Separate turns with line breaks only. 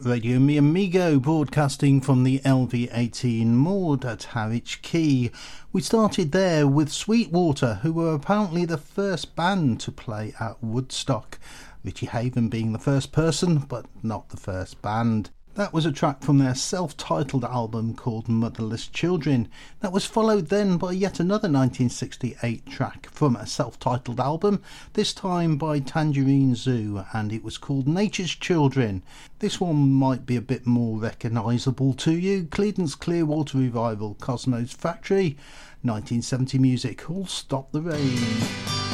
Radio Mi Amigo, broadcasting from the LV18 Maud at Harwich Quay. We started there with Sweetwater, who were apparently the first band to play at Woodstock, Richie Haven being the first person, but not the first band. That was a track from their self-titled album called Motherless Children. That was followed then by yet another 1968 track from a self-titled album, this time by Tangerine Zoo, and it was called Nature's Children. This one might be a bit more recognisable to you. Creedence Clearwater Revival, Cosmo's Factory, 1970 music, All Stop the Rain.